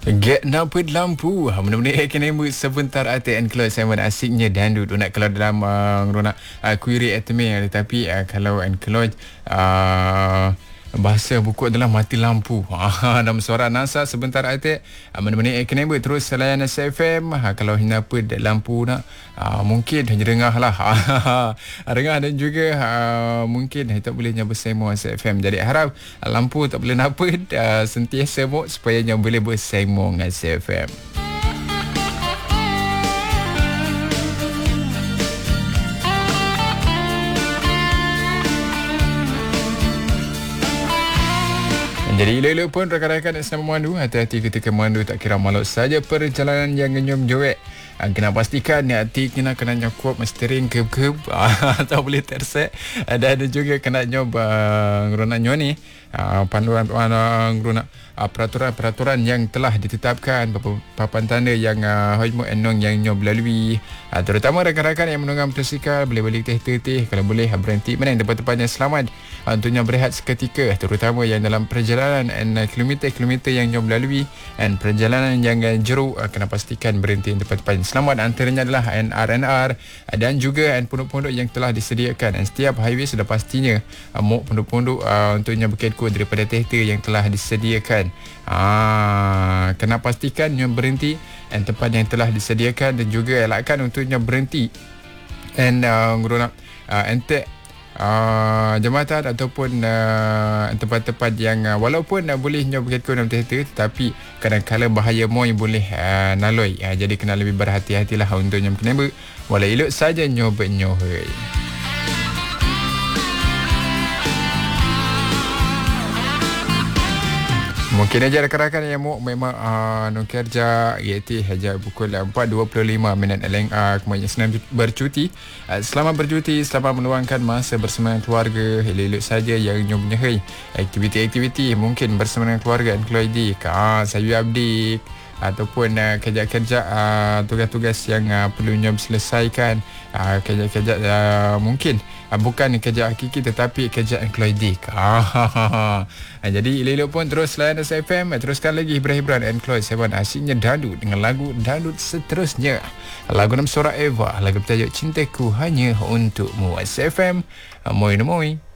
Get naput lampu. Benda-benda kena sebentar ATN kalau saya asiknya dandut nak kalau dalam nak query email, tetapi kalau kalau bahasa buku adalah mati lampu. Dalam suara NASA sebentar ATN benda-benda kena terus layan SFM. Kalau hina apa lampu nak mungkin hanya dengah lah. Dengah dan juga mungkin tak boleh bersemo SFM. Jadi harap lampu tak boleh nak sentiasa semok supaya boleh bersemo dengan SFM. Jadi elok-elok pun rakan-rakan senang memandu. Hati-hati ketika memandu, tak kira malut saja perjalanan yang genyum joek. Kena pastikan hati kena nyokup steering keb-keb. Tak boleh terset. Dan juga kena nyob ngeronak ni panduan ngeronak peraturan-peraturan yang telah ditetapkan, papan tanda yang hojmo enong yang nyob lalui. Terutama rakan-rakan yang menunggang motosikal boleh balik teh-teh kalau boleh berhenti mana yang tempat-tempatnya selamat untuknya berehat seketika, terutama yang dalam perjalanan kilometer-kilometer yang nyob lalui dan perjalanan yang jeru. Kena pastikan berhenti di tempat-tempat yang selamat, antaranya adalah NR dan juga pondok-pondok yang telah disediakan. Dan setiap highway sudah pastinya pondok-pondok untuknya berkait kod daripada teh-teh yang telah disediakan. Kena pastikan yang berhenti dan tempat yang telah disediakan, dan juga elakkan untuknya berhenti dan entek jambatan ataupun tempat-tempat yang walaupun boleh berkait kod dalam teh-teh, tetapi kadang-kadang bahaya yang boleh naloi. Jadi kena lebih berhati-hatilah untuknya kena walau elok saja nyoba-nyohoi. Mungkin aja rakan-rakan yang memang nak kerja iaitu haja pukul 4.25 LNG kemudian senang bercuti. Selamat bercuti, selamat meluangkan masa bersama keluarga. Elok-elok saja yang menyukai aktiviti-aktiviti mungkin bersama dengan keluarga dan keluarga. Saya update ataupun kerja-kerja tugas-tugas yang perlu selesaikan, kerja-kerja mungkin bukan kerja hakiki tetapi kerja enkloidik. Jadi elok-elok pun terus layan SFM. Teruskan lagi hiburan Enkloid 7 asiknya dandut dengan lagu dandut seterusnya. Lagu nama suara Eva, lagu bertajuk Cintaku Hanya Untukmu. SFM Moi.